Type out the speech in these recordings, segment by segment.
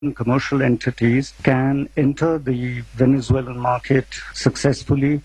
commercial entities can enter the Venezuelan market successfully.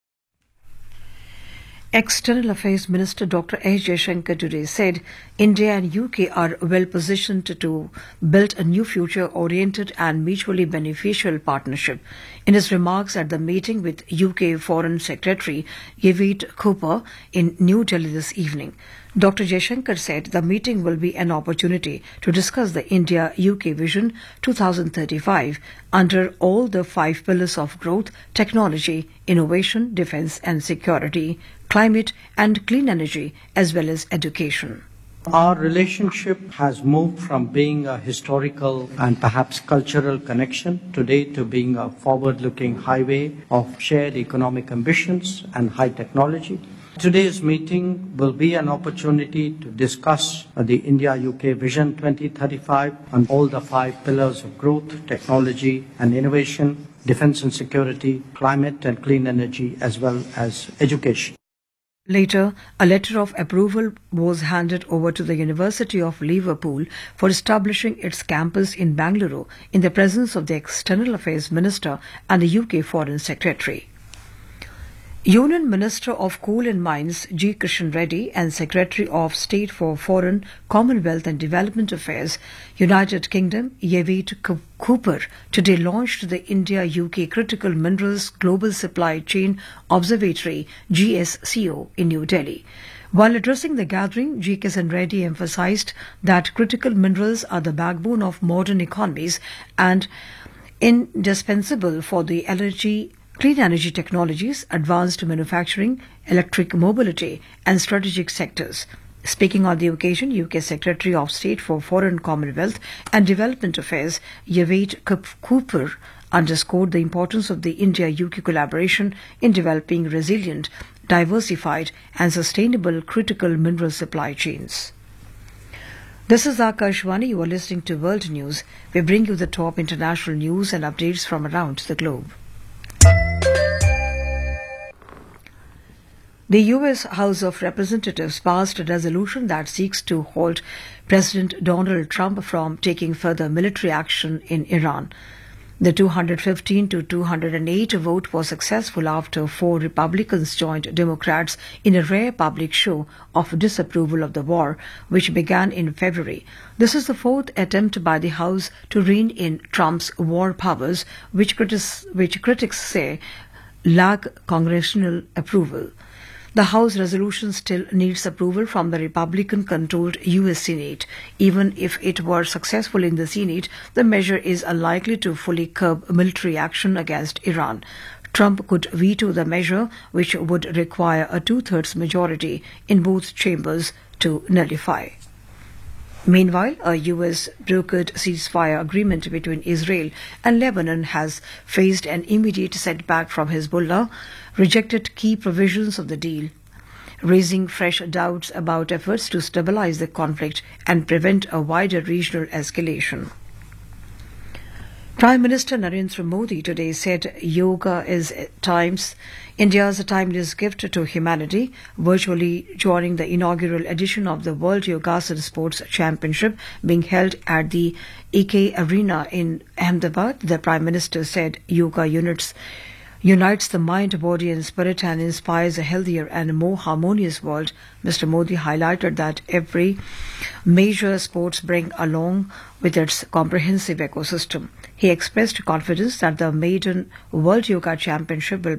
External Affairs Minister Dr. S. Jaishankar today said India and UK are well positioned to build a new future-oriented and mutually beneficial partnership. In his remarks at the meeting with UK Foreign Secretary Yvette Cooper in New Delhi this evening, Dr. Jaishankar said the meeting will be an opportunity to discuss the India-UK Vision 2035 under all the 5 pillars of growth, technology, innovation, defence and security, climate and clean energy, as well as education. Our relationship has moved from being a historical and perhaps cultural connection today to being a forward-looking highway of shared economic ambitions and high technology. Today's meeting will be an opportunity to discuss the India-UK Vision 2035 on all the 5 pillars of growth, technology and innovation, defence and security, climate and clean energy, as well as education. Later, a letter of approval was handed over to the University of Liverpool for establishing its campus in Bangalore in the presence of the External Affairs Minister and the UK Foreign Secretary. Union Minister of Coal and Mines G. Kishan Reddy and Secretary of State for Foreign, Commonwealth and Development Affairs, United Kingdom, Yvette Cooper, today launched the India-UK Critical Minerals Global Supply Chain Observatory, GSCO, in New Delhi. While addressing the gathering, G. Kishan Reddy emphasized that critical minerals are the backbone of modern economies and indispensable for the clean energy technologies, advanced manufacturing, electric mobility and strategic sectors. Speaking on the occasion, UK Secretary of State for Foreign, Commonwealth and Development Affairs, Yvette Cooper, underscored the importance of the India-UK collaboration in developing resilient, diversified and sustainable critical mineral supply chains. This is Akashvani. You are listening to World News. We bring you the top international news and updates from around the globe. The U.S. House of Representatives passed a resolution that seeks to halt President Donald Trump from taking further military action in Iran. The 215 to 208 vote was successful after 4 Republicans joined Democrats in a rare public show of disapproval of the war, which began in February. This is the 4th attempt by the House to rein in Trump's war powers, which critics say lack congressional approval. The House resolution still needs approval from the Republican-controlled U.S. Senate. Even if it were successful in the Senate, the measure is unlikely to fully curb military action against Iran. Trump could veto the measure, which would require a 2/3 majority in both chambers to nullify. Meanwhile, a U.S. brokered ceasefire agreement between Israel and Lebanon has faced an immediate setback from Hezbollah, rejected key provisions of the deal, raising fresh doubts about efforts to stabilize the conflict and prevent a wider regional escalation. Prime Minister Narendra Modi today said yoga is India's timeless gift to humanity, virtually joining the inaugural edition of the World Yogasana Sports Championship being held at the EK Arena in Ahmedabad. The Prime Minister said yoga unites the mind, body and spirit and inspires a healthier and more harmonious world. Mr. Modi highlighted that every major sports bring along with its comprehensive ecosystem. He expressed confidence that the maiden World Yoga Championship will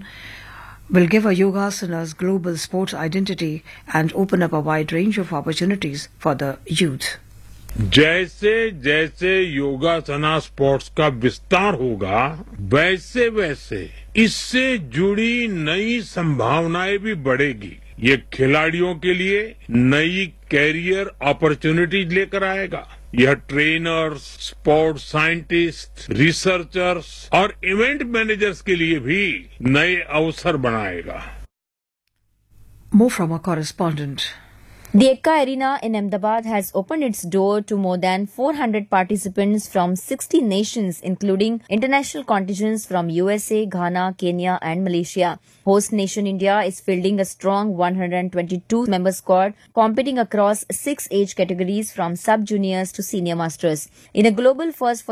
give a Yogasana's global sports identity and open up a wide range of opportunities for the youth. जैसे जैसे योगासना sports का विस्तार होगा, वैसे वैसे इससे जुड़ी नई संभावनाएं भी बढ़ेगी। ये खिलाड़ियों के लिए नई कैरियर अपॉर्चुनिटीज लेकर आएगा। यह ट्रेनर्स, स्पोर्ट्स साइंटिस्ट, रिसर्चर्स और इवेंट मैनेजर्स के लिए भी नए अवसर बनाएगा। More from our correspondent. The Ekka Arena in Ahmedabad has opened its door to more than 400 participants from 60 nations, including international contingents from USA, Ghana, Kenya, and Malaysia. Host nation India is fielding a strong 122-member squad, competing across 6 age categories from sub-juniors to senior masters. In a global first for